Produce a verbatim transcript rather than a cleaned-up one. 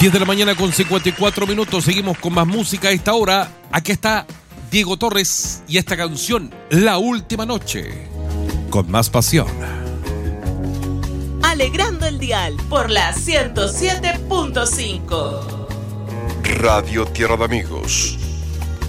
diez de la mañana con cincuenta y cuatro minutos. Seguimos con más música a esta hora. Aquí está Diego Torres y esta canción, La Última Noche, con más pasión. Alegrando el dial por la ciento siete punto cinco. Radio Tierra de Amigos.